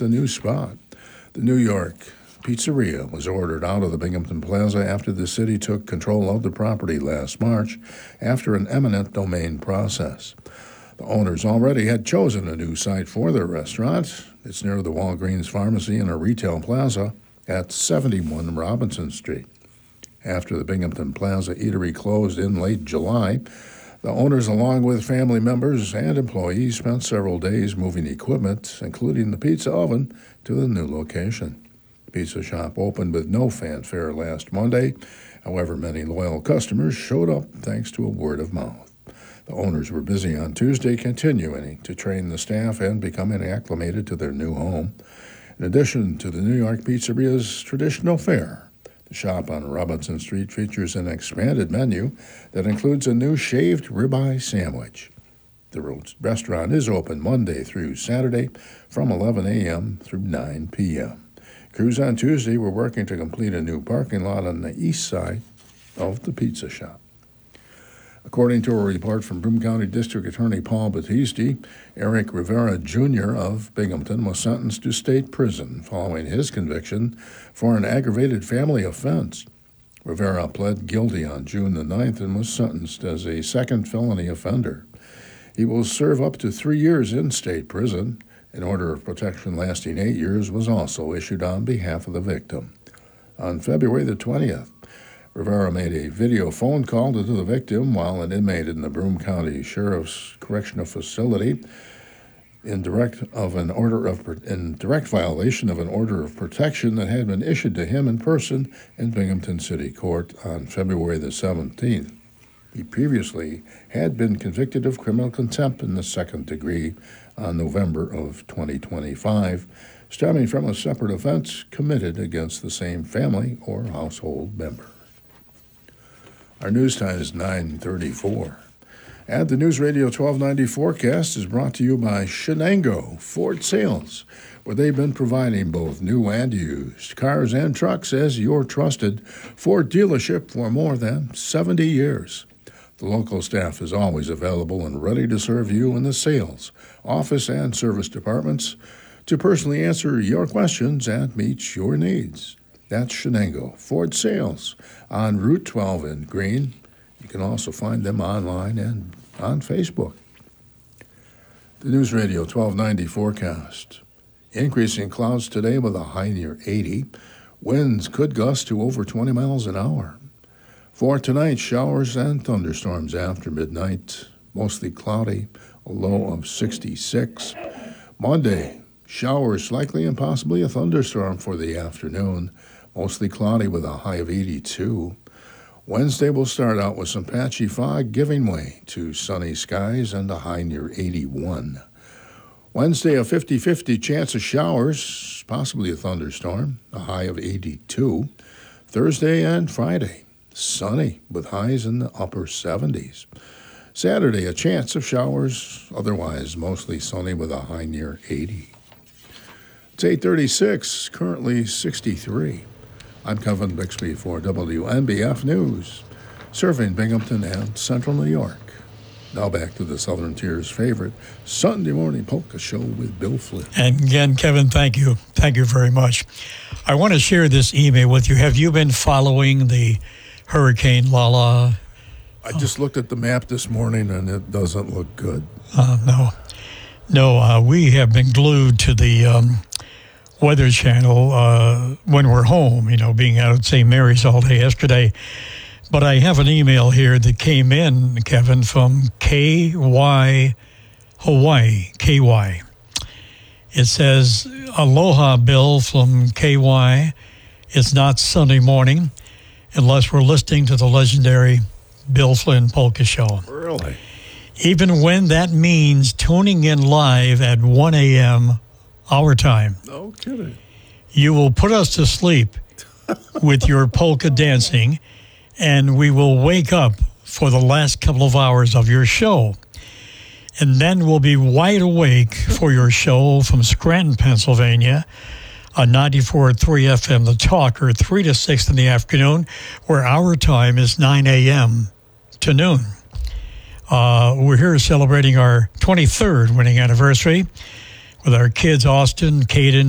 the new spot. The New York Pizzeria was ordered out of the Binghamton Plaza after the city took control of the property last March after an eminent domain process. The owners already had chosen a new site for their restaurant. It's near the Walgreens Pharmacy in a retail plaza at 71 Robinson Street. After the Binghamton Plaza Eatery closed in late July, the owners, along with family members and employees, spent several days moving equipment, including the pizza oven, to the new location. The pizza shop opened with no fanfare last Monday. However, many loyal customers showed up thanks to a word of mouth. The owners were busy on Tuesday continuing to train the staff and becoming acclimated to their new home. In addition to the New York Pizzeria's traditional fare, the shop on Robinson Street features an expanded menu that includes a new shaved ribeye sandwich. The restaurant is open Monday through Saturday from 11 a.m. through 9 p.m. Crews on Tuesday were working to complete a new parking lot on the east side of the pizza shop. According to a report from Broome County District Attorney Paul Battisti, Eric Rivera Jr. of Binghamton was sentenced to state prison following his conviction for an aggravated family offense. Rivera pled guilty on June the 9th and was sentenced as a second felony offender. He will serve up to 3 years in state prison. An order of protection lasting 8 years was also issued on behalf of the victim. On February the 20th, Rivera made a video phone call to the victim while an inmate in the Broome County Sheriff's Correctional Facility in direct violation of an order of protection that had been issued to him in person in Binghamton City Court on February the 17th. He previously had been convicted of criminal contempt in the second degree on November of 2025, stemming from a separate offense committed against the same family or household member. Our news time is 9:34. And the News Radio 1290 forecast is brought to you by Shenango Ford Sales, where they've been providing both new and used cars and trucks as your trusted Ford dealership for more than 70 years. The local staff is always available and ready to serve you in the sales, office, and service departments to personally answer your questions and meet your needs. That's Shenango Ford Sales on Route 12 in Greene. You can also find them online and on Facebook. The News Radio 1290 forecast. Increasing clouds today with a high near 80. Winds could gust to over 20 miles an hour. For tonight, showers and thunderstorms after midnight. Mostly cloudy, a low of 66. Monday, showers likely and possibly a thunderstorm for the afternoon. Mostly cloudy with a high of 82. Wednesday will start out with some patchy fog, giving way to sunny skies and a high near 81. Wednesday, a 50-50 chance of showers, possibly a thunderstorm, a high of 82. Thursday and Friday, sunny with highs in the upper 70s. Saturday, a chance of showers, otherwise mostly sunny with a high near 80. It's 8:36, currently 63. I'm Kevin Bixby for WNBF News, serving Binghamton and Central New York. Now back to the Southern Tier's favorite Sunday morning polka show with Bill Flynn. And again, Kevin, thank you. Thank you very much. I want to share this email with you. Have you been following the Hurricane Lala? I just looked at the map this morning, and it doesn't look good. No, we have been glued to the Weather Channel when we're home, being out at St. Mary's all day yesterday. But I have an email here that came in, Kevin, from KY Hawaii, KY. It says, Aloha, Bill, from KY. It's not Sunday morning unless we're listening to the legendary Bill Flynn Polka Show. Really? Even when that means tuning in live at 1 a.m., our time. No kidding. You will put us to sleep with your polka dancing, and we will wake up for the last couple of hours of your show. And then we'll be wide awake for your show from Scranton, Pennsylvania, on 94.3 FM, The Talker, 3 to 6 in the afternoon, where our time is 9 a.m. to noon. We're here celebrating our 23rd wedding anniversary with our kids, Austin, Caden,